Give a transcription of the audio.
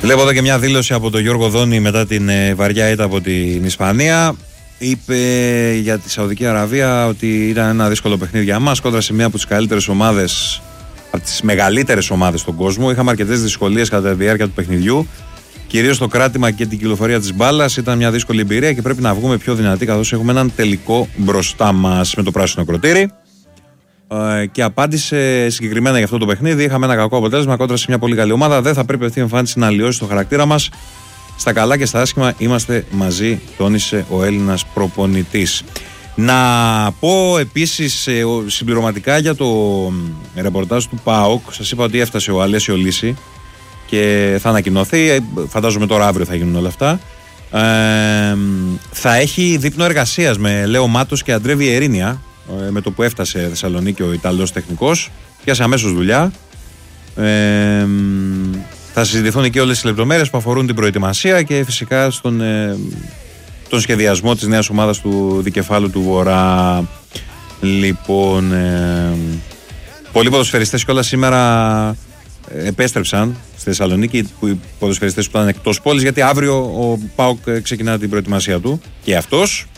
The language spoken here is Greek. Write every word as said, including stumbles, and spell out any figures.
Βλέπω εδώ και μια δήλωση από τον Γιώργο Δόνη μετά την ε, βαριά ήττα από την Ισπανία. Είπε για τη Σαουδική Αραβία ότι ήταν ένα δύσκολο παιχνίδι για μας, κόντρα σε μια από τις καλύτερες ομάδες, από τις μεγαλύτερες ομάδες στον κόσμο. Είχαμε αρκετές δυσκολίες κατά τη διάρκεια του παιχνιδιού, κυρίως το κράτημα και την κυκλοφορία της μπάλας. Ήταν μια δύσκολη εμπειρία και πρέπει να βγούμε πιο δυνατοί, καθώς έχουμε έναν τελικό μπροστά μας με το πράσινο ακροτήρι. Ε, και απάντησε συγκεκριμένα για αυτό το παιχνίδι. Είχαμε ένα κακό αποτέλεσμα κόντρα σε μια πολύ καλή ομάδα. Δεν θα πρέπει αυτή η εμφάνιση να αλλοιώσει το χαρακτήρα μας. Στα καλά και στα άσχημα είμαστε μαζί, τόνισε ο Έλληνας προπονητής. Να πω επίσης συμπληρωματικά για το ρεπορτάζ του ΠΑΟΚ. Σας είπα ότι έφτασε ο Αλέσιο Λύση και θα ανακοινωθεί. Φαντάζομαι τώρα αύριο θα γίνουν όλα αυτά. Ε, θα έχει δείπνο εργασίας με Λέο Μάτος και Αντρέ Βιερίνια, με το που έφτασε Θεσσαλονίκη ο Ιταλός τεχνικός. Πιάσε αμέσως δουλειά. Ε, θα συζητηθούν και όλες οι λεπτομέρειες που αφορούν την προετοιμασία και φυσικά στον ε, τον σχεδιασμό της νέας ομάδας του δικεφάλου του Βορρά. Λοιπόν, ε, πολλοί ποδοσφαιριστές κιόλας σήμερα επέστρεψαν στη Θεσσαλονίκη, που οι ποδοσφαιριστές που ήταν εκτός πόλης, γιατί αύριο ο ΠΑΟΚ ξεκινά την προετοιμασία του και αυτός.